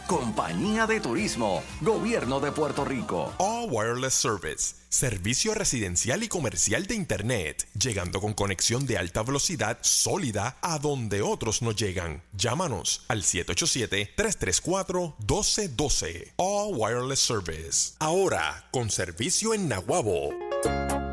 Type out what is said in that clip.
Compañía de Turismo, Gobierno de Puerto Rico. All Wireless Service, servicio residencial y comercial de Internet, llegando con conexión de alta velocidad sólida a donde otros no llegan. Llámanos al 787-334-1212. All Wireless Service, ahora con servicio en Naguabo.